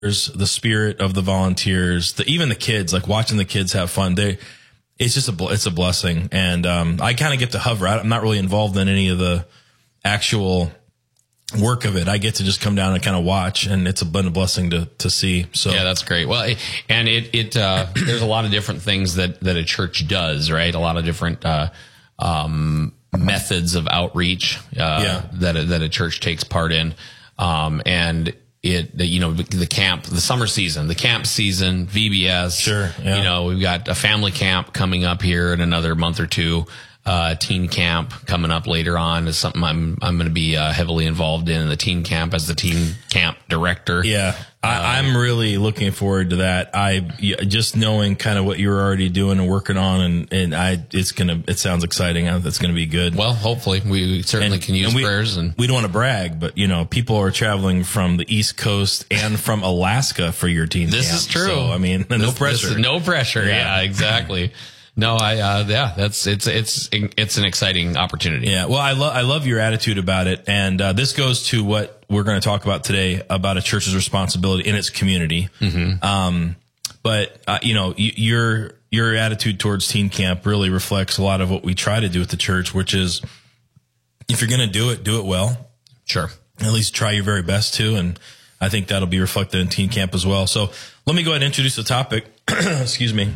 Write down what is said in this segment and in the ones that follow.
the spirit of the volunteers, even the kids, like watching the kids have fun. It's just it's a blessing. And, I kind of get to hover. I'm not really involved in any of the actual work of it. I get to just come down and kind of watch, and it's been a blessing to see. So yeah, that's great. Well, and there's a lot of different things that a church does, right? A lot of different, methods of outreach, that a church takes part in. And the camp, the summer season, the camp season, VBS. Sure. Yeah. We've got a family camp coming up here in another month or two. Teen camp coming up later on is something I'm going to be heavily involved in the teen camp as the teen camp director. Yeah. I'm really looking forward to that. Just knowing kind of what you're already doing and working on, it sounds exciting. It's going to be good. Well, hopefully we certainly can use prayers, and we don't want to brag, but people are traveling from the East Coast and from Alaska for your teen camp. This is true. So, I mean, no pressure. No pressure. Yeah, exactly. No, it's an exciting opportunity. Yeah. Well, I love your attitude about it. And, this goes to what we're going to talk about today about a church's responsibility in its community. Mm-hmm. Your attitude towards teen camp really reflects a lot of what we try to do at the church, which is if you're going to do it well. Sure. At least try your very best to. And I think that'll be reflected in teen camp as well. So let me go ahead and introduce the topic. Excuse me.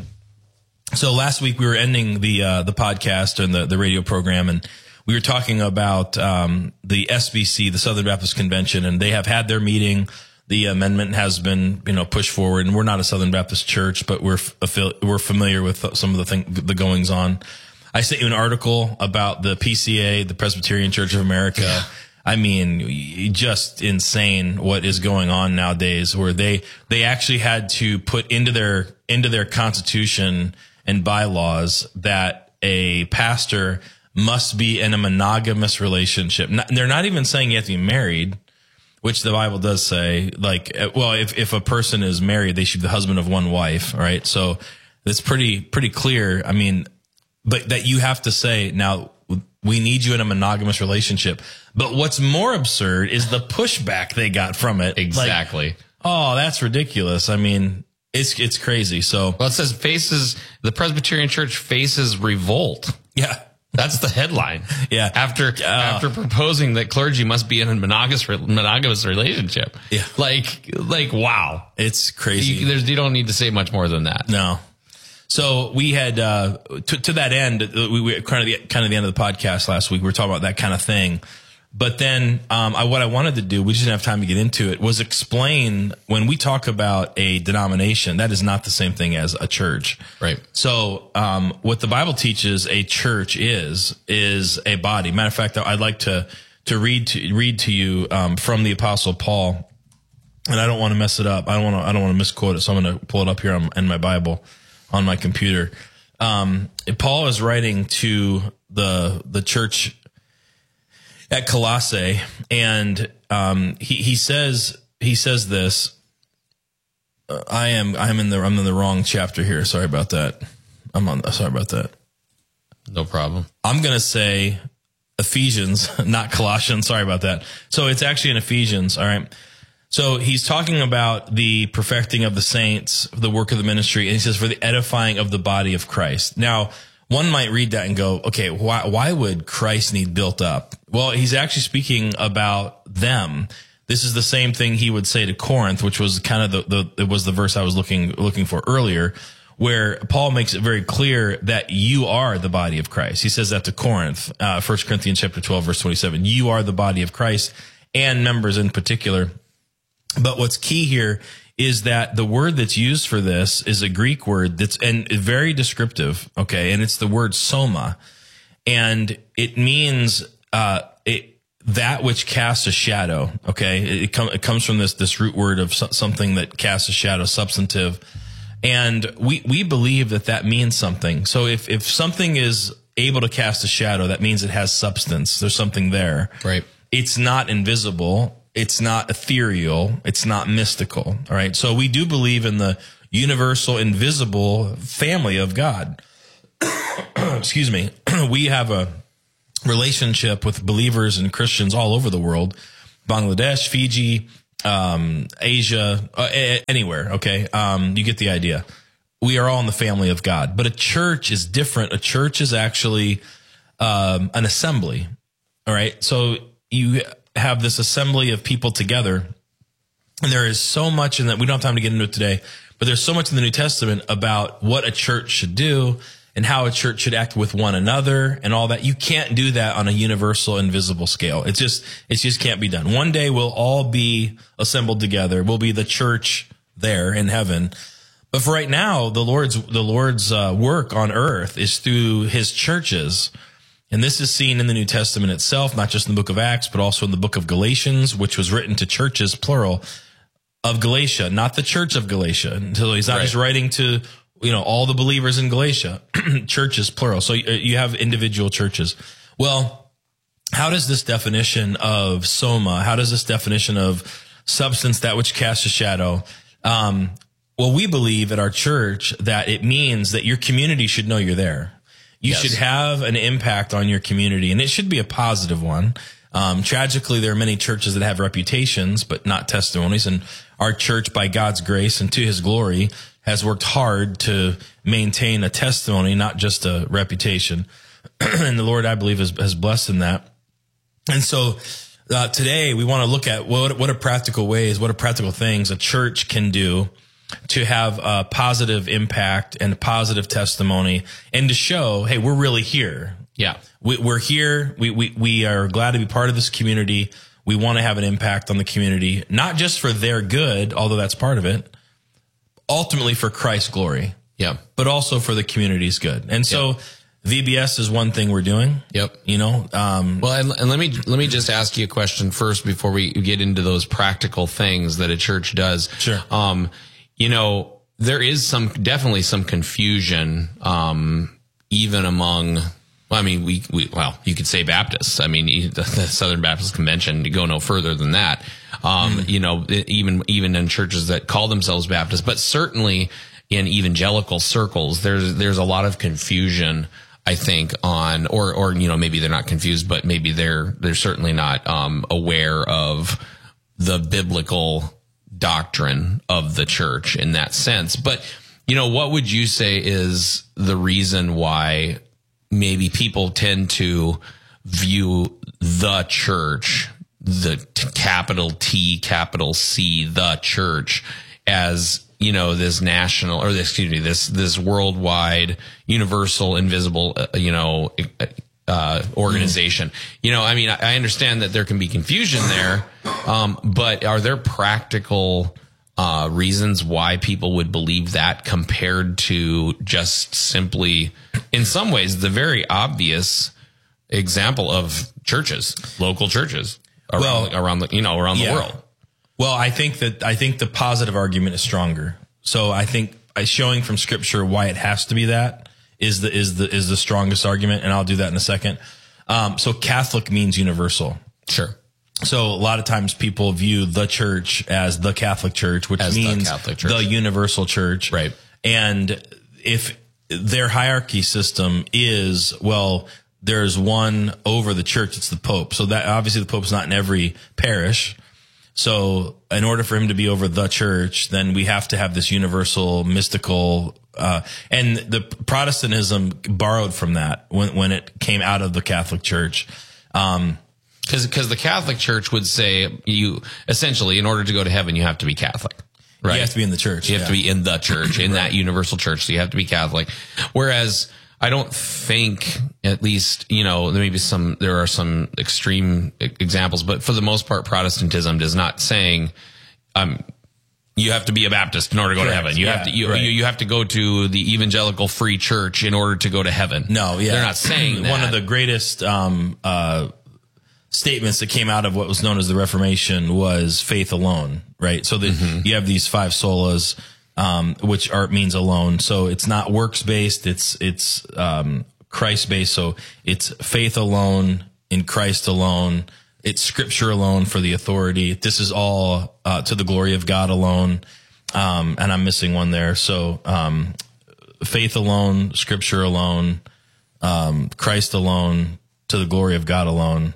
So last week we were ending the podcast and the radio program, and we were talking about the SBC, the Southern Baptist Convention, and they have had their meeting. The amendment has been pushed forward, and we're not a Southern Baptist church, but we're familiar with some of the goings on. I sent you an article about the PCA, the Presbyterian Church of America. Yeah. I mean, just insane what is going on nowadays, where they actually had to put into their constitution and bylaws that a pastor must be in a monogamous relationship. They're not even saying you have to be married, which the Bible does say. Like, well, if a person is married, they should be the husband of one wife, right? So it's pretty clear. I mean, but that you have to say, now, we need you in a monogamous relationship. But what's more absurd is the pushback they got from it. Exactly. Like, oh, that's ridiculous. I mean, it's crazy. So, well, it says the Presbyterian Church faces revolt. Yeah. That's the headline. Yeah. After proposing that clergy must be in a monogamous relationship. Yeah. Like, wow. It's crazy. You don't need to say much more than that. No. So we had, to that end, we kind of the end of the podcast last week, we were talking about that kind of thing. But then, what I wanted to do, we just didn't have time to get into it, was explain when we talk about a denomination, that is not the same thing as a church. Right. So, what the Bible teaches a church is a body. Matter of fact, I'd like to read to you, from the Apostle Paul, and I don't want to mess it up. I don't want to misquote it. So I'm going to pull it up here in my Bible on my computer. Paul is writing to the church at Colossae, and he says this. I'm in the wrong chapter here. Sorry about that. Sorry about that. No problem. I'm gonna say Ephesians, not Colossians. Sorry about that. So it's actually in Ephesians. All right. So he's talking about the perfecting of the saints, the work of the ministry, and he says for the edifying of the body of Christ. Now, one might read that and go, okay, why would Christ need built up? Well, he's actually speaking about them. This is the same thing he would say to Corinth, which was kind of it was the verse I was looking for earlier, where Paul makes it very clear that you are the body of Christ. He says that to Corinth, 1 Corinthians chapter 12, verse 27. You are the body of Christ, and members in particular. But what's key here is that the word that's used for this is a Greek word that's and very descriptive, okay? And it's the word soma. And it means that which casts a shadow, okay? It comes from this root word of something that casts a shadow, substantive. And we believe that means something. So if something is able to cast a shadow, that means it has substance. There's something there. Right. It's not invisible. It's not ethereal. It's not mystical. All right. So we do believe in the universal, invisible family of God. Excuse me. We have a relationship with believers and Christians all over the world, Bangladesh, Fiji, Asia, anywhere. Okay. You get the idea. We are all in the family of God, but a church is different. A church is actually, an assembly. All right. So you have this assembly of people together, and there is so much in that. We don't have time to get into it today, but there's so much in the New Testament about what a church should do and how a church should act with one another and all that. You can't do that on a universal, invisible scale. It just can't be done. One day we'll all be assembled together. We'll be the church there in heaven. But for right now, the Lord's work on earth is through his churches. And this is seen in the New Testament itself, not just in the book of Acts, but also in the book of Galatians, which was written to churches, plural, of Galatia, not the church of Galatia. So he's not just writing to, all the believers in Galatia, churches, plural. So you have individual churches. Well, how does this definition of soma, how does this definition of substance, that which casts a shadow, well, we believe at our church that it means that your community should know you're there. You should have an impact on your community, and it should be a positive one. Tragically, there are many churches that have reputations, but not testimonies. And our church, by God's grace and to his glory, has worked hard to maintain a testimony, not just a reputation. And the Lord, I believe, has blessed in that. And so today we want to look at what are practical ways, what are practical things a church can do to have a positive impact and a positive testimony, and to show, hey, we're really here. Yeah. We're here. We are glad to be part of this community. We want to have an impact on the community, not just for their good, although that's part of it, ultimately for Christ's glory. Yeah. But also for the community's good. And so VBS is one thing we're doing. Yep. Well, and let me just ask you a question first before we get into those practical things that a church does. Sure. There is definitely some confusion, even among, you could say Baptists. I mean, the Southern Baptist Convention, to go no further than that. Even in churches that call themselves Baptists, but certainly in evangelical circles, there's a lot of confusion, I think, on, or maybe they're not confused, but maybe they're certainly not, aware of the biblical doctrine of the church in that sense. But, what would you say is the reason why maybe people tend to view the church, the capital T, capital C, the church, as, this national, or this worldwide, universal, invisible, organization. I understand that there can be confusion there, but are there practical reasons why people would believe that compared to just simply, in some ways, the very obvious example of churches, local churches around the world? Well, I think the positive argument is stronger. So I think showing from Scripture why it has to be that is the strongest argument, and I'll do that in a second. So Catholic means universal. Sure. So a lot of times people view the church as the Catholic Church, which means the universal church. Right. And if their hierarchy system is, well, there's one over the church, it's the Pope. So that obviously the Pope's not in every parish. So in order for him to be over the church, then we have to have this universal, mystical, and the Protestantism borrowed from that when it came out of the Catholic Church. Because the Catholic Church would say you essentially, in order to go to heaven, you have to be Catholic. Right. You have to be in the church. You have to be in the church, in that universal church. So you have to be Catholic. Whereas I don't think, at least, there are some extreme examples, but for the most part, Protestantism is not saying, you have to be a Baptist in order to go to heaven. You have to go to the evangelical free church in order to go to heaven. No, yeah. They're not saying that. One of the greatest, statements that came out of what was known as the Reformation was faith alone, right? So you have these 5 solas, which means alone. So it's not works based. It's Christ based. So it's faith alone in Christ alone. It's Scripture alone for the authority. This is all to the glory of God alone. And I'm missing one there. So faith alone, Scripture alone, Christ alone, to the glory of God alone.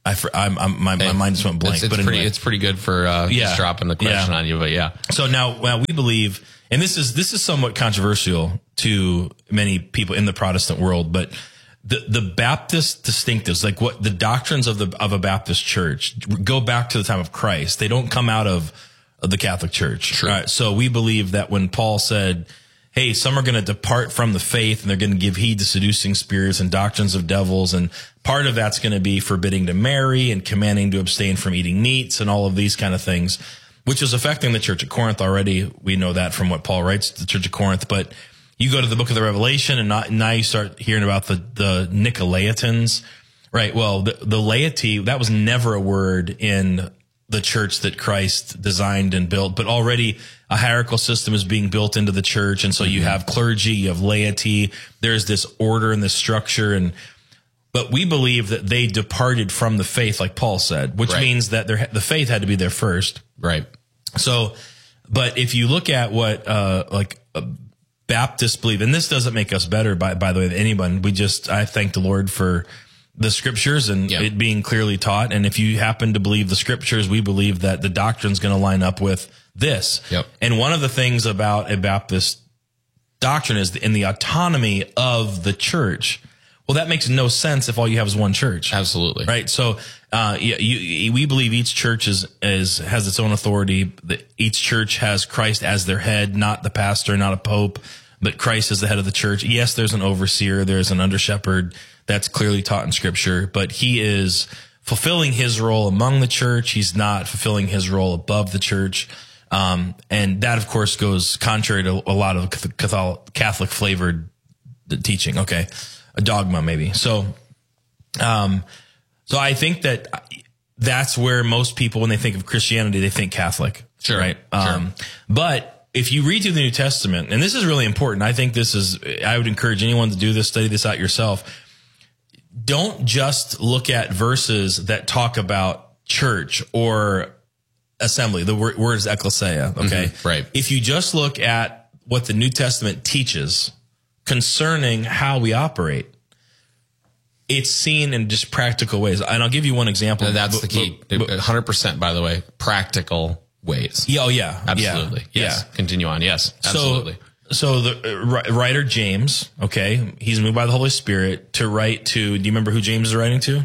My mind just went blank. It's pretty good for just dropping the question on you, but yeah. So now we believe, and this is somewhat controversial to many people in the Protestant world, but the Baptist distinctives, like what the doctrines of a Baptist church, go back to the time of Christ. They don't come out of the Catholic Church. True. So we believe that when Paul said, hey, some are going to depart from the faith and they're going to give heed to seducing spirits and doctrines of devils. And part of that's going to be forbidding to marry and commanding to abstain from eating meats and all of these kind of things, which is affecting the church at Corinth already. We know that from what Paul writes to the church at Corinth. But you go to the book of the Revelation and now you start hearing about the Nicolaitans, right? Well, the laity, that was never a word in the church that Christ designed and built, but already a hierarchical system is being built into the church. And so you have clergy, you have laity, there's this order and this structure. But we believe that they departed from the faith, like Paul said, which means that the faith had to be there first. Right. So, but if you look at what, Baptists believe, and this doesn't make us better by the way than anyone. I thank the Lord for the scriptures and it being clearly taught. And if you happen to believe the scriptures, we believe that the doctrine is going to line up with this. Yep. And one of the things about a Baptist doctrine is in the autonomy of the church. Well, that makes no sense if all you have is one church. Absolutely. Right. So, we believe each church has its own authority. Each church has Christ as their head, not the pastor, not a pope, but Christ is the head of the church. Yes, there's an overseer, there's an under shepherd. That's clearly taught in scripture, but he is fulfilling his role among the church. He's not fulfilling his role above the church. And that of course goes contrary to a lot of Catholic flavored teaching. Okay. A dogma maybe. So I think that's where most people, when they think of Christianity, they think Catholic. Sure. Right. Sure. But if you read through the New Testament, and this is really important, I would encourage anyone to do this, study this out yourself. Don't just look at verses that talk about church or assembly. The word is ecclesia. Okay. Mm-hmm. Right. If you just look at what the New Testament teaches concerning how we operate, it's seen in just practical ways. And I'll give you one example. That's the key. 100%, by the way, practical ways. Yeah. Oh, yeah. Absolutely. Yeah. Yes. Yeah. Continue on. Yes. Absolutely. So the writer James, okay, he's moved by the Holy Spirit to write to, do you remember who James is writing to?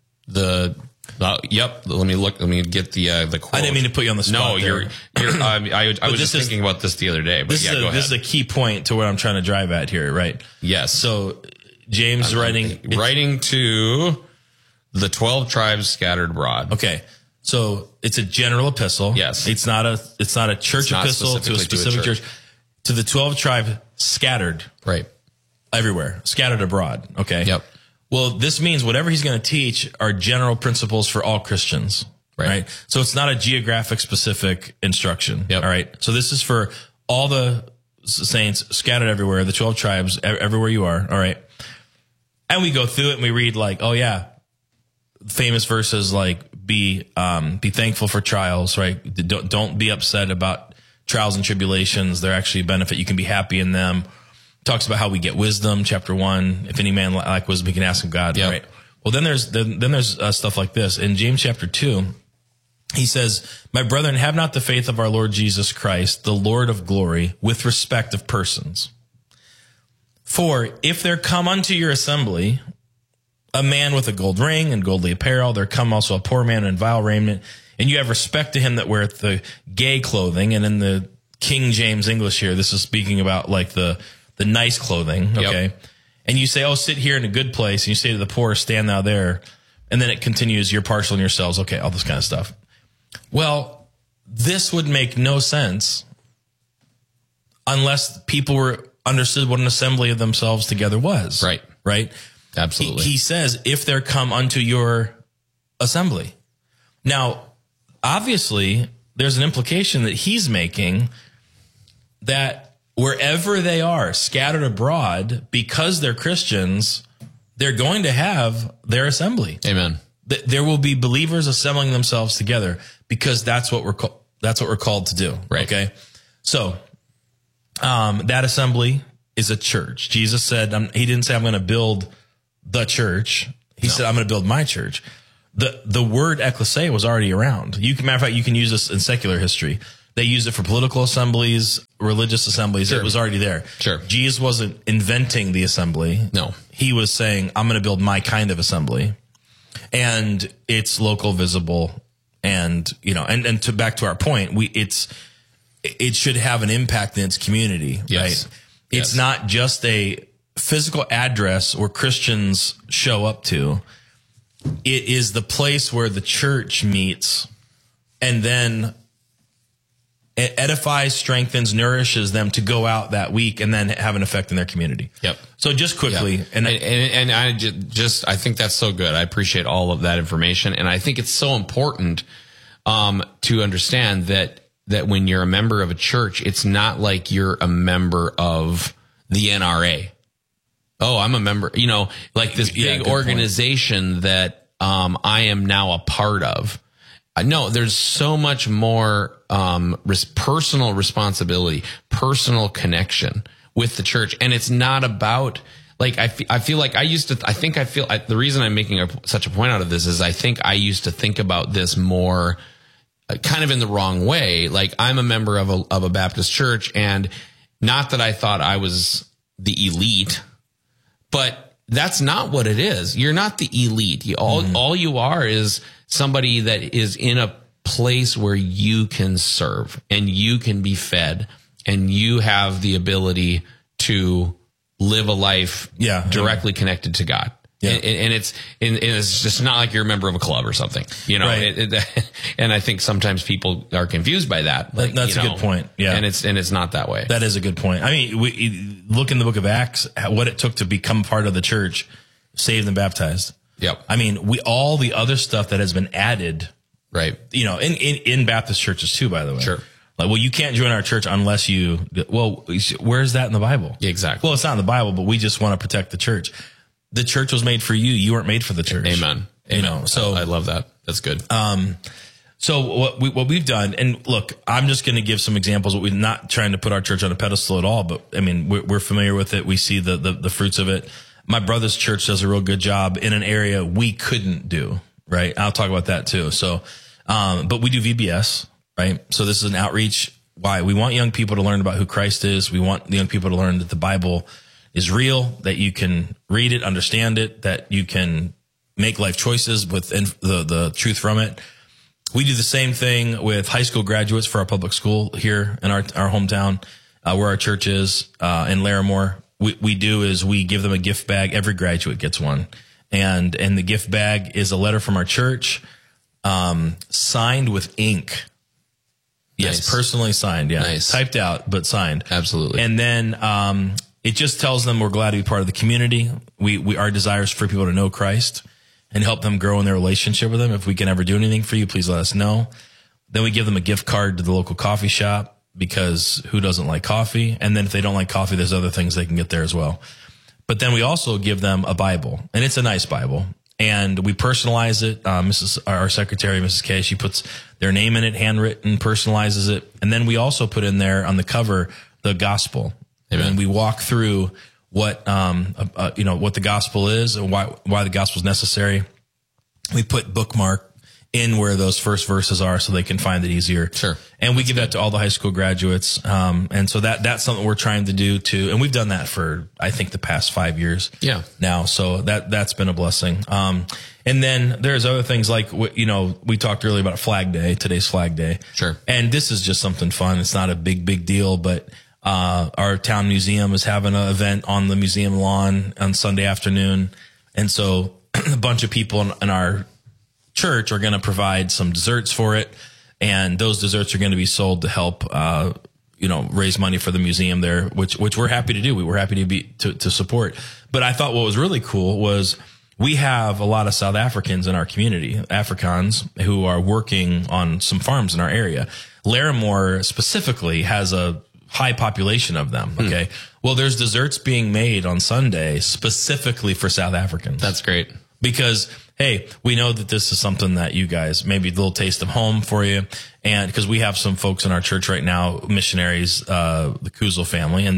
Yep. Let me get the quote. I didn't mean to put you on the spot. No, I was just thinking about this the other day, but go ahead. This is a key point to what I'm trying to drive at here, right? Yes. So James writing to the 12 tribes scattered abroad. Okay. So it's a general epistle. Yes. It's not a church epistle to a specific church. To the 12 tribes scattered. Right. Everywhere. Scattered abroad. Okay. Yep. Well, this means whatever he's going to teach are general principles for all Christians. Right. So it's not a geographic specific instruction. Yep. All right. So this is for all the saints scattered everywhere, the 12 tribes, everywhere you are. All right. And we go through it and we read like, oh yeah, famous verses like be thankful for trials, right? Don't be upset about trials and tribulations. They're actually a benefit. You can be happy in them. Talks about how we get wisdom. Chapter 1, if any man lack wisdom, he can ask of God. Yep. Right. Well, then there's stuff like this in James chapter 2. He says, my brethren, have not the faith of our Lord Jesus Christ, the Lord of glory, with respect of persons. For if there come unto your assembly a man with a gold ring and goldly apparel, there come also a poor man in vile raiment, and you have respect to him that weareth the gay clothing. And in the King James English here, this is speaking about like the nice clothing. Okay. Yep. And you say, oh, sit here in a good place. And you say to the poor, stand thou there. And then it continues, you're partial in yourselves. Okay. All this kind of stuff. Well, this would make no sense unless people understood what an assembly of themselves together was. Right. Right. Absolutely. He says, if there come unto your assembly. Now, obviously, there's an implication that he's making that wherever they are scattered abroad, because they're Christians, they're going to have their assembly. Amen. There will be believers assembling themselves together because that's what we're called to do. Right. Okay. So, that assembly is a church. Jesus said, he didn't say I'm going to build the church. He said, I'm going to build my church. the word ecclesia was already around. Matter of fact, you can use this in secular history. They used it for political assemblies, religious assemblies. Sure. It was already there. Sure. Jesus wasn't inventing the assembly. No. He was saying, I'm going to build my kind of assembly. And it's local, visible, and, you know, and to back to our point, it should have an impact in its community, Yes. right? It's not just a physical address where Christians show up to. It is the place where the church meets and then it edifies, strengthens, nourishes them to go out that week and then have an effect in their community. Yep. So just quickly, Yep. And I just I think that's so good. I appreciate all of that information, and I think it's so important to understand that when you're a member of a church, it's not like you're a member of the NRA. Oh, I'm a member, you know, like this big organization that I am now a part of. No, there's so much more personal responsibility, personal connection with the church. And it's not about, like, I feel like the reason I'm making such a point out of this is I think I used to think about this more kind of in the wrong way. Like, I'm a member of a Baptist church, and not that I thought I was the elite, but that's not what it is. You're not the elite. All you are is somebody that is in a place where you can serve and you can be fed and you have the ability to live a life directly connected to God. Yeah. And it's just not like you're a member of a club or something, you know. Right. And I think sometimes people are confused by that. Like, that's a good point. Yeah, and it's not that way. That is a good point. I mean, we look in the book of Acts, what it took to become part of the church, saved and baptized. Yep. I mean, all the other stuff that has been added, right? You know, in Baptist churches too, by the way. Sure. Like, well, you can't join our church unless you. Well, where's that in the Bible? Exactly. Well, it's not in the Bible, but we just want to protect the church. The church was made for you. You weren't made for the church. Amen. You know, so I love that. That's good. So what we've done, and look, I'm just going to give some examples. We're not trying to put our church on a pedestal at all, but I mean, we're familiar with it. We see the fruits of it. My brother's church does a real good job in an area we couldn't do. Right. I'll talk about that too. So, but we do VBS, right? So this is an outreach. Why? We want young people to learn about who Christ is. We want the young people to learn that the Bible is real, that you can read it, understand it, that you can make life choices with the truth from it. We do the same thing with high school graduates for our public school here in our hometown, where our church is, in Larimore. We give them a gift bag. Every graduate gets one. And the gift bag is a letter from our church, signed with ink. Yes, nice. Personally signed. Yeah. Nice. Typed out, but signed. Absolutely. And then, it just tells them we're glad to be part of the community. Our desire is for people to know Christ and help them grow in their relationship with him. If we can ever do anything for you, please let us know. Then we give them a gift card to the local coffee shop, because who doesn't like coffee? And then if they don't like coffee, there's other things they can get there as well. But then we also give them a Bible, and it's a nice Bible, and we personalize it. Our secretary, Mrs. K, she puts their name in it, handwritten, personalizes it. And then we also put in there on the cover, the gospel. Amen. And we walk through what the gospel is and why the gospel is necessary. We put bookmark in where those first verses are so they can find it easier. Sure. And we give that to all the high school graduates. And so that's something we're trying to do too. And we've done that for, I think, the past 5 years. Yeah. Now. So that's been a blessing. And then there's other things like, we talked earlier about Flag Day. Today's Flag Day. Sure. And this is just something fun. It's not a big deal, but our town museum is having an event on the museum lawn on Sunday afternoon. And so a bunch of people in our church are going to provide some desserts for it. And those desserts are going to be sold to help, raise money for the museum there, which we're happy to do. We were happy to support. But I thought what was really cool was we have a lot of South Africans in our community, Afrikaans, who are working on some farms in our area. Larimore specifically has a high population of them. Okay. Well, there's desserts being made on Sunday specifically for South Africans. That's great. Because, hey, we know that this is something that you guys, maybe a little taste of home for you. And because we have some folks in our church right now, missionaries, the Kuzel family, and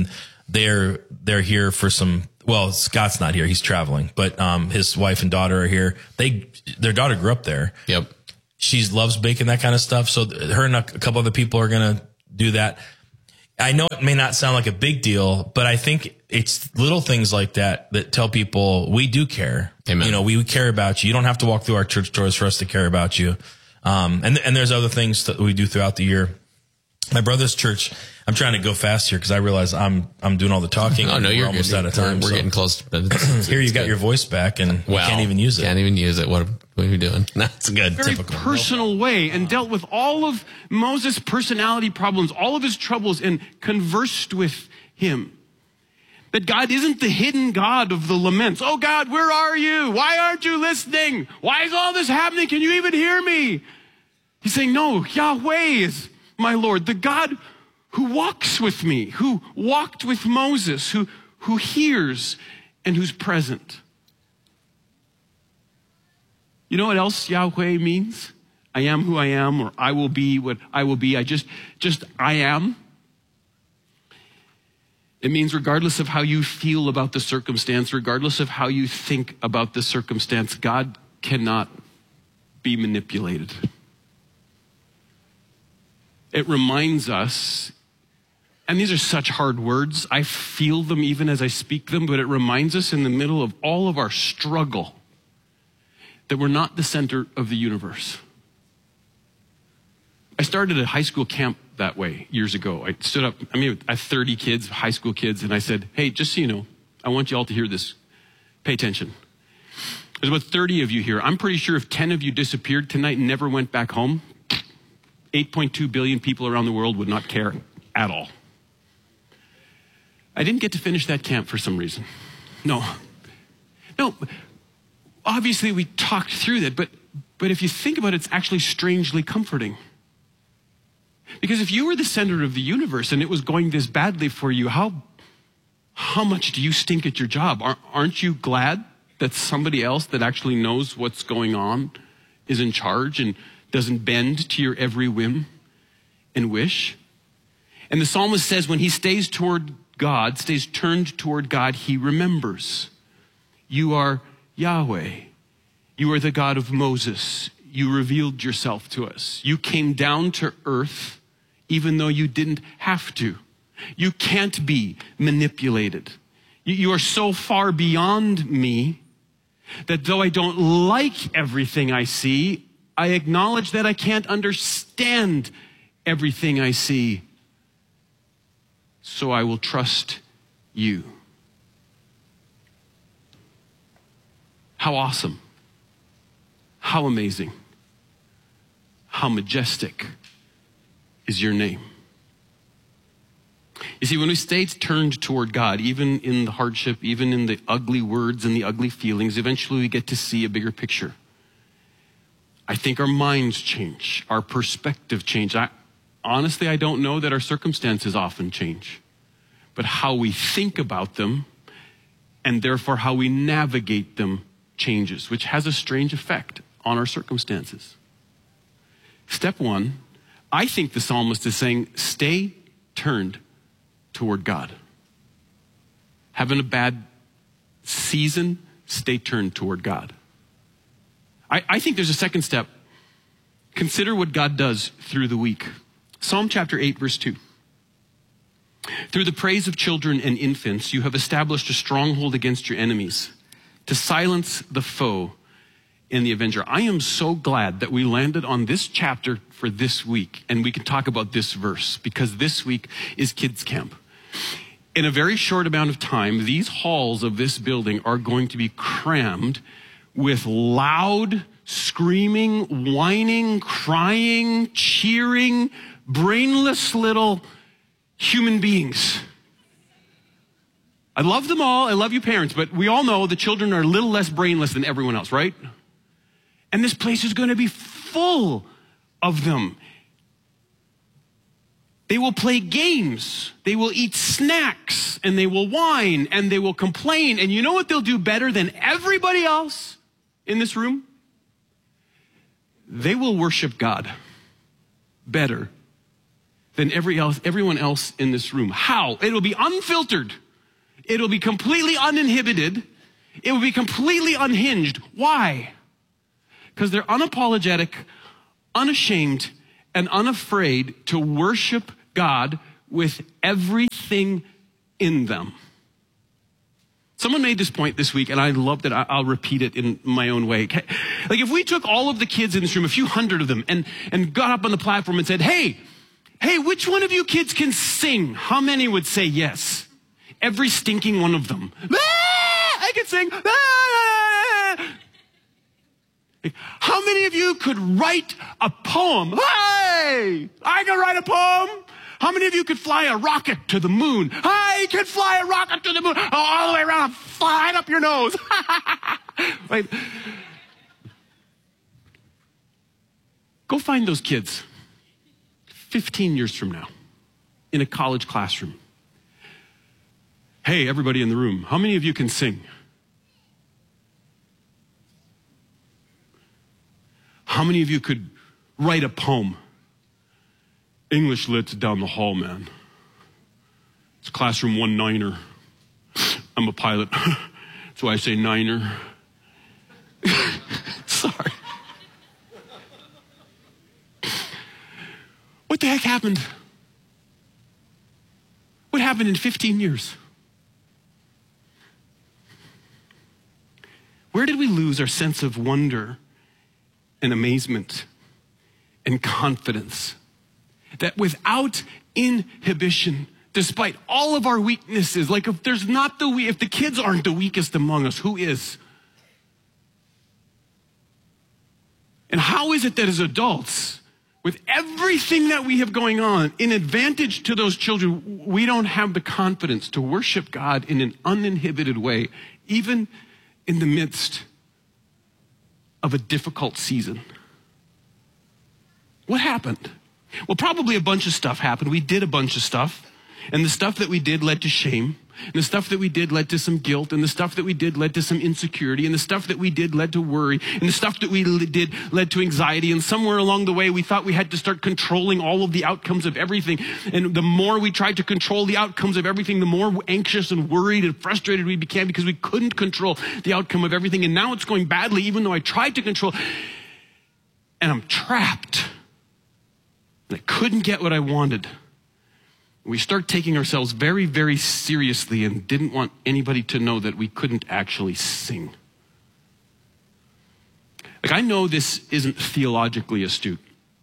they're here for some. Well, Scott's not here; he's traveling. But his wife and daughter are here. Their daughter grew up there. Yep. She loves baking that kind of stuff. So her and a couple other people are going to do that. I know it may not sound like a big deal, but I think it's little things like that tell people we do care. Amen. You know, we care about you. You don't have to walk through our church doors for us to care about you. And there's other things that we do throughout the year. My brother's church, I'm trying to go fast here because I realize I'm doing all the talking. Oh, no, you're almost good. out of time. We're getting close. Here you got your voice back and you can't even use it. Can't even use it. What are you doing? That's good. Very Typical. personal way, and dealt with all of Moses' personality problems, all of his troubles, and conversed with him. That God isn't the hidden God of the laments. Oh God, where are you? Why aren't you listening? Why is all this happening? Can you even hear me? He's saying, no, Yahweh is my Lord, the God who walks with me, who walked with Moses, who hears and who's present. You know what else Yahweh means? I am who I am, or I will be what I will be. I am. It means regardless of how you feel about the circumstance, regardless of how you think about the circumstance, God cannot be manipulated. It reminds us, and these are such hard words, I feel them even as I speak them, but it reminds us in the middle of all of our struggle that we're not the center of the universe. I started a high school camp that way years ago. I stood up, I have 30 kids, high school kids, and I said, hey, just so you know, I want you all to hear this. Pay attention. There's about 30 of you here. I'm pretty sure if 10 of you disappeared tonight and never went back home, 8.2 billion people around the world would not care at all. I didn't get to finish that camp for some reason. No. Obviously we talked through that, but if you think about it, it's actually strangely comforting. Because if you were the center of the universe and it was going this badly for you, how much do you stink at your job? Aren't you glad that somebody else that actually knows what's going on is in charge and doesn't bend to your every whim and wish? And the psalmist says when he stays turned toward God, he remembers. You are Yahweh. You are the God of Moses. You revealed yourself to us. You came down to earth even though you didn't have to. You can't be manipulated. You are so far beyond me that though I don't like everything I see, I acknowledge that I can't understand everything I see. So I will trust you. How awesome. How amazing. How majestic is your name. You see, when we stay turned toward God, even in the hardship, even in the ugly words and the ugly feelings, eventually we get to see a bigger picture. I think our minds change, our perspective change. Honestly, I don't know that our circumstances often change, but how we think about them and therefore how we navigate them changes, which has a strange effect on our circumstances. Step one, I think the psalmist is saying, stay turned toward God. Having a bad season, stay turned toward God. I think there's a second step. Consider what God does through the week. Psalm chapter 8, verse 2. Through the praise of children and infants, you have established a stronghold against your enemies to silence the foe and the avenger. I am so glad that we landed on this chapter for this week, and we can talk about this verse, because this week is kids camp. In a very short amount of time, these halls of this building are going to be crammed with loud, screaming, whining, crying, cheering, brainless little human beings. I love them all. I love you parents, but we all know the children are a little less brainless than everyone else, right? And this place is going to be full of them. They will play games. They will eat snacks, and they will whine, and they will complain. And you know what they'll do better than everybody else in this room? They will worship God better than everyone else in this room. How? It'll be unfiltered. It'll be completely uninhibited. It will be completely unhinged. Why? Because they're unapologetic, unashamed, and unafraid to worship God with everything in them. Someone made this point this week, and I loved it. I'll repeat it in my own way. Like if we took all of the kids in this room, a few hundred of them, and got up on the platform and said, hey, which one of you kids can sing? How many would say yes? Every stinking one of them. I can sing. How many of you could write a poem? Hey, I can write a poem. How many of you could fly a rocket to the moon? I can fly a rocket to the moon. All the way around, flying up your nose. Right. Go find those kids 15 years from now in a college classroom. Hey, everybody in the room, how many of you can sing? How many of you could write a poem? English lit's down the hall, man. It's classroom 1-9er. I'm a pilot. That's why I say 9er. Sorry. What the heck happened? What happened in 15 years? Where did we lose our sense of wonder and amazement and confidence? That without inhibition, despite all of our weaknesses, like if the kids aren't the weakest among us, who is? And how is it that as adults, with everything that we have going on, in advantage to those children, we don't have the confidence to worship God in an uninhibited way, even in the midst of a difficult season? What happened? Well, probably a bunch of stuff happened. We did a bunch of stuff. And the stuff that we did led to shame. And the stuff that we did led to some guilt. And the stuff that we did led to some insecurity. And the stuff that we did led to worry. And the stuff that we did led to anxiety. And somewhere along the way, we thought we had to start controlling all of the outcomes of everything. And the more we tried to control the outcomes of everything, the more anxious and worried and frustrated we became because we couldn't control the outcome of everything. And now it's going badly, even though I tried to control. And I'm trapped. And I couldn't get what I wanted. We start taking ourselves very, very seriously and didn't want anybody to know that we couldn't actually sing. Like, I know this isn't theologically astute.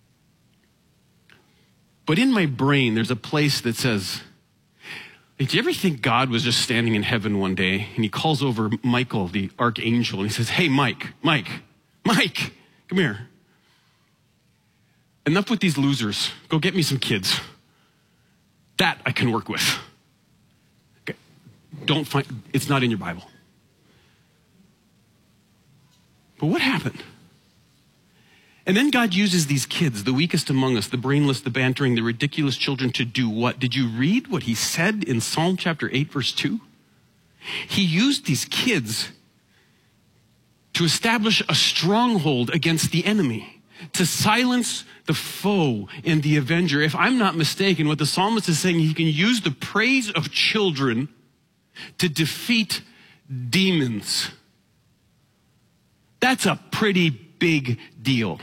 But in my brain, there's a place that says, like, do you ever think God was just standing in heaven one day and he calls over Michael, the archangel, and he says, hey, Mike, come here. Enough with these losers. Go get me some kids. That I can work with. Okay. It's not in your Bible. But what happened? And then God uses these kids, the weakest among us, the brainless, the bantering, the ridiculous children, to do what? Did you read what he said in Psalm chapter 8, verse 2? He used these kids to establish a stronghold against the enemy, to silence the foe and the avenger. If I'm not mistaken, what the psalmist is saying, he can use the praise of children to defeat demons. That's a pretty big deal.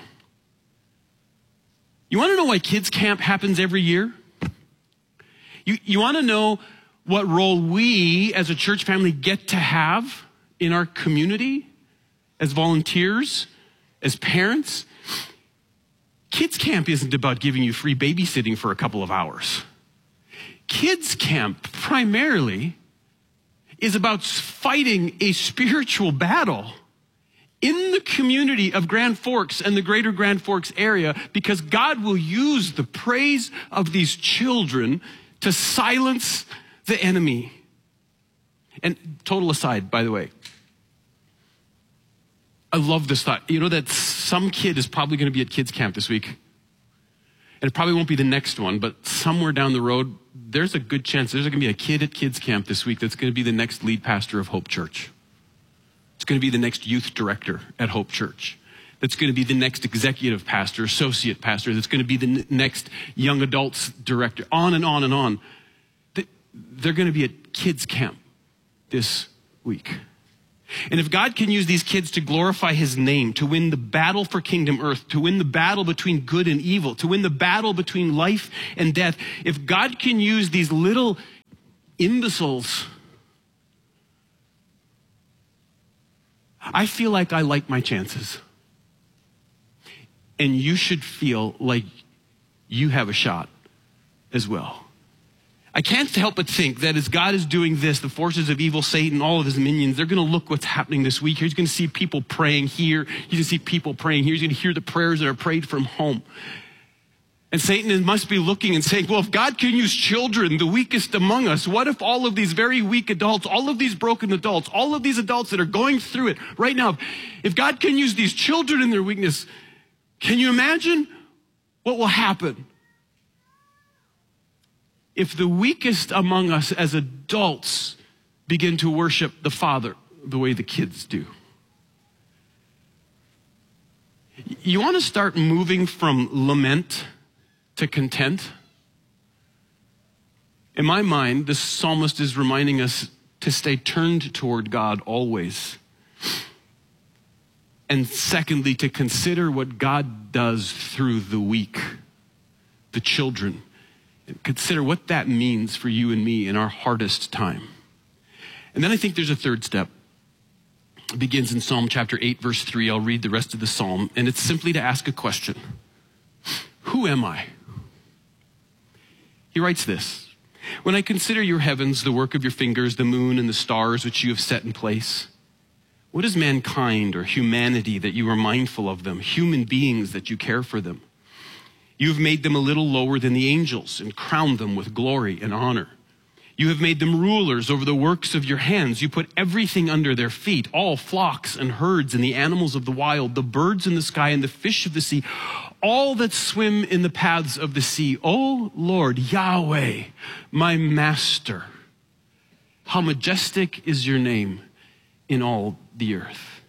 You want to know why kids camp happens every year? You want to know what role we as a church family get to have in our community, as volunteers, as parents? Kids camp isn't about giving you free babysitting for a couple of hours. Kids camp primarily is about fighting a spiritual battle in the community of Grand Forks and the greater Grand Forks area, because God will use the praise of these children to silence the enemy. And total aside, by the way, I love this thought. You know that some kid is probably going to be at kids camp this week. And it probably won't be the next one, but somewhere down the road, there's a good chance there's going to be a kid at kids camp this week that's going to be the next lead pastor of Hope Church. It's going to be the next youth director at Hope Church. that's going to be the next executive pastor, associate pastor, that's going to be the next young adults director, on and on and on. They're going to be at kids camp this week. And if God can use these kids to glorify his name, to win the battle for kingdom earth, to win the battle between good and evil, to win the battle between life and death, if God can use these little imbeciles, I feel like I like my chances. And you should feel like you have a shot as well. I can't help but think that as God is doing this, the forces of evil, Satan, all of his minions, they're going to look what's happening this week. He's going to see people praying here. He's going to see people praying here. He's going to hear the prayers that are prayed from home. And Satan must be looking and saying, well, if God can use children, the weakest among us, what if all of these very weak adults, all of these broken adults, all of these adults that are going through it right now, if God can use these children in their weakness, can you imagine what will happen if the weakest among us as adults begin to worship the Father the way the kids do? You want to start moving from lament to content? In my mind, the psalmist is reminding us to stay turned toward God always. And secondly, to consider what God does through the weak, the children. And consider what that means for you and me in our hardest time. And then I think there's a third step. It begins in Psalm chapter 8, verse 3. I'll read the rest of the psalm. And it's simply to ask a question. Who am I? He writes this. When I consider your heavens, the work of your fingers, the moon and the stars which you have set in place, what is mankind or humanity that you are mindful of them, human beings that you care for them? You have made them a little lower than the angels and crowned them with glory and honor. You have made them rulers over the works of your hands. You put everything under their feet, all flocks and herds and the animals of the wild, the birds in the sky and the fish of the sea, all that swim in the paths of the sea. O Lord, Yahweh, my master, how majestic is your name in all the earth.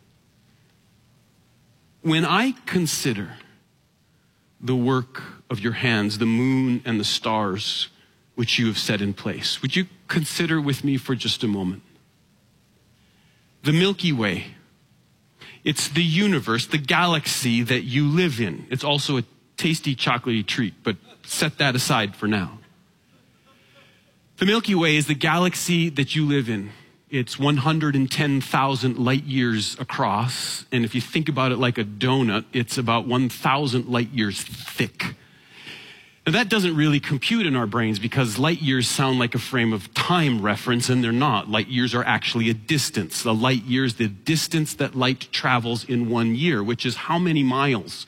When I consider the work of your hands, the moon and the stars which you have set in place, would you consider with me for just a moment? The Milky Way. It's the universe, the galaxy that you live in. It's also a tasty chocolatey treat, but set that aside for now. The Milky Way is the galaxy that you live in. It's 110,000 light years across. And if you think about it like a donut, it's about 1,000 light years thick. Now that doesn't really compute in our brains because light years sound like a frame of time reference, and they're not. Light years are actually a distance. The light years, the distance that light travels in 1 year, which is how many miles?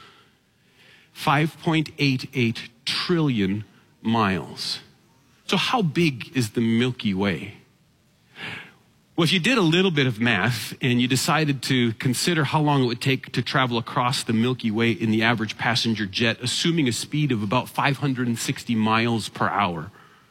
5.88 trillion miles. So how big is the Milky Way? Well, if you did a little bit of math and you decided to consider how long it would take to travel across the Milky Way in the average passenger jet, assuming a speed of about 560 miles per hour,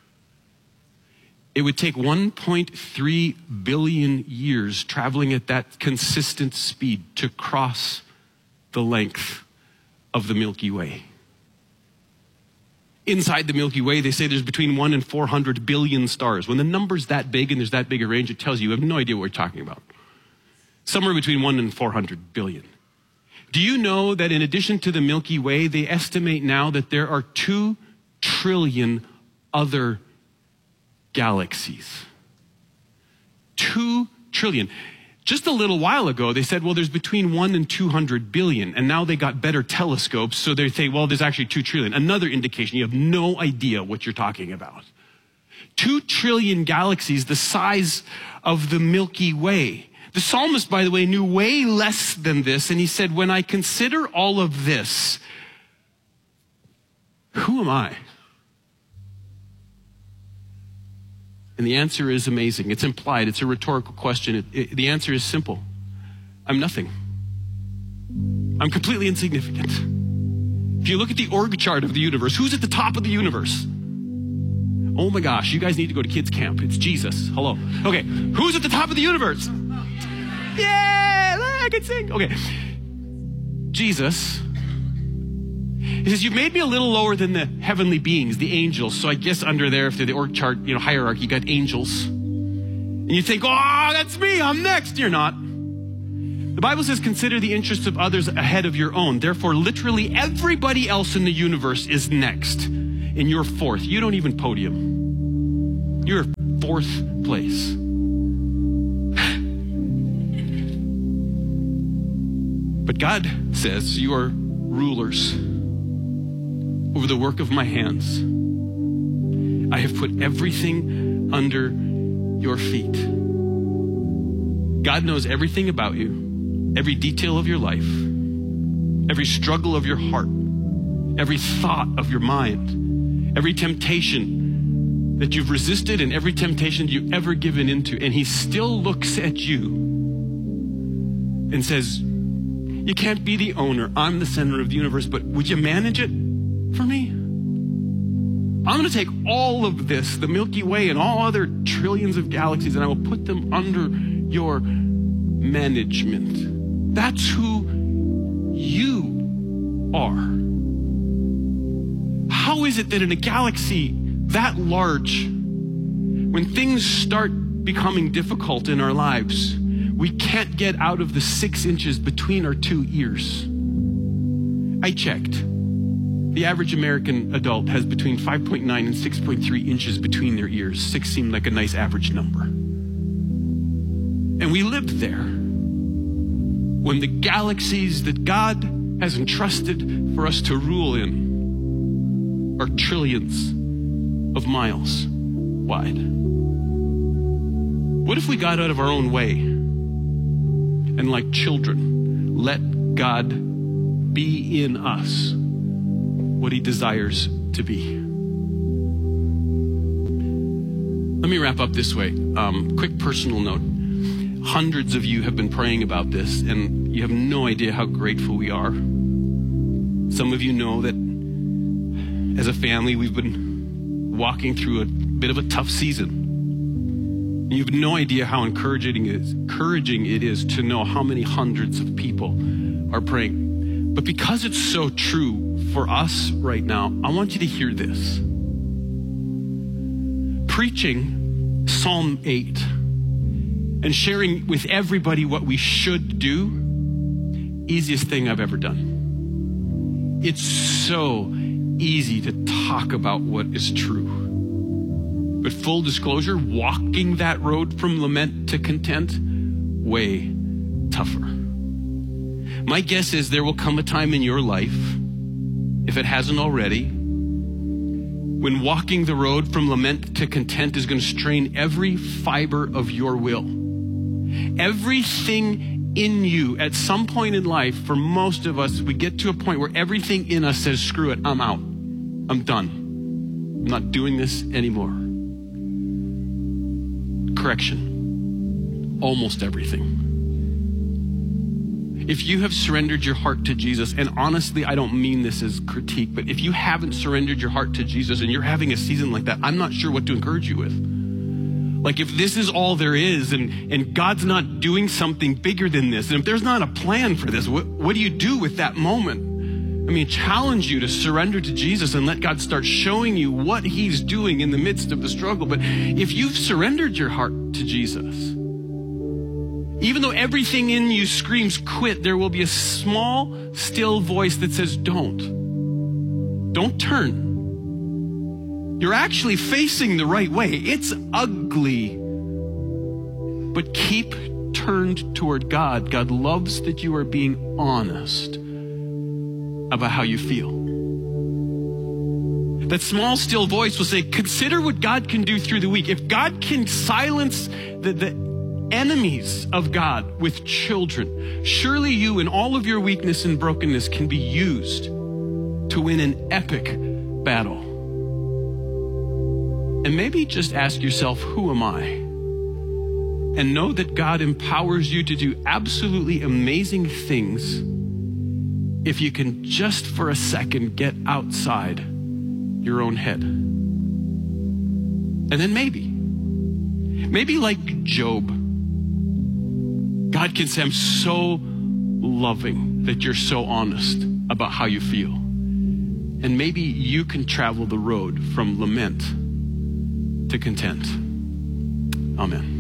it would take 1.3 billion years traveling at that consistent speed to cross the length of the Milky Way. Inside the Milky Way, they say there's between 1 and 400 billion stars. When the number's that big and there's that big a range, it tells you have no idea what we're talking about. Somewhere between 1 and 400 billion. Do you know that in addition to the Milky Way, they estimate now that there are 2 trillion other galaxies? 2 trillion. Just a little while ago, they said, well, there's between 1 and 200 billion. And now they got better telescopes, so they say, well, there's actually 2 trillion. Another indication you have no idea what you're talking about. 2 trillion galaxies, the size of the Milky Way. The psalmist, by the way, knew way less than this. And he said, when I consider all of this, who am I? And the answer is amazing. It's implied. It's a rhetorical question. The answer is simple. I'm nothing. I'm completely insignificant. If you look at the org chart of the universe, who's at the top of the universe? Oh my gosh, you guys need to go to kids camp. It's Jesus. Hello. Okay, who's at the top of the universe? Yeah, I can sing. Okay. Jesus, he says, you've made me a little lower than the heavenly beings, the angels. So I guess under there, if they're the org chart, hierarchy, you got angels. And you think, oh, that's me, I'm next. You're not. The Bible says, consider the interests of others ahead of your own. Therefore, literally everybody else in the universe is next. And you're fourth. You don't even podium. You're fourth place. But God says, you are rulers over the work of my hands. I have put everything under your feet. God knows everything about you, every detail of your life, every struggle of your heart, every thought of your mind, every temptation that you've resisted and every temptation you've ever given into. And he still looks at you and says, you can't be the owner. I'm the center of the universe, but would you manage it for me? I'm going to take all of this, the Milky Way and all other trillions of galaxies, and I will put them under your management. That's who you are. How is it that in a galaxy that large, when things start becoming difficult in our lives, we can't get out of the 6 inches between our 2 ears? I checked. The average American adult has between 5.9 and 6.3 inches between their ears. 6 seemed like a nice average number. And we lived there when the galaxies that God has entrusted for us to rule in are trillions of miles wide. What if we got out of our own way and, like children, let God be in us what he desires to be? Let me wrap up this way. Quick personal note. Hundreds of you have been praying about this, and you have no idea how grateful we are. Some of you know that as a family, we've been walking through a bit of a tough season. You have no idea how encouraging it is to know how many hundreds of people are praying. But because it's so true for us right now, I want you to hear this. Preaching Psalm 8 and sharing with everybody what we should do, easiest thing I've ever done. It's so easy to talk about what is true. But full disclosure, walking that road from lament to content, way tougher. My guess is there will come a time in your life, if it hasn't already, when walking the road from lament to content is going to strain every fiber of your will. Everything in you at some point in life, for most of us, we get to a point where everything in us says, screw it, I'm out. I'm done. I'm not doing this anymore. Correction. Almost everything. If you have surrendered your heart to Jesus, and honestly, I don't mean this as critique, but if you haven't surrendered your heart to Jesus and you're having a season like that, I'm not sure what to encourage you with. Like, if this is all there is and God's not doing something bigger than this, and if there's not a plan for this, what do you do with that moment? I mean, challenge you to surrender to Jesus and let God start showing you what he's doing in the midst of the struggle. But if you've surrendered your heart to Jesus, even though everything in you screams quit, there will be a small, still voice that says, don't turn. You're actually facing the right way. It's ugly, but keep turned toward God. God loves that you are being honest about how you feel. That small, still voice will say, consider what God can do through the week. If God can silence the enemies of God with children, surely you in all of your weakness and brokenness can be used to win an epic battle. And maybe just ask yourself, who am I? And know that God empowers you to do absolutely amazing things if you can just for a second get outside your own head. And then maybe like Job, God can say, I'm so loving. that you're so honest about how you feel. And maybe you can travel the road from lament to content. Amen.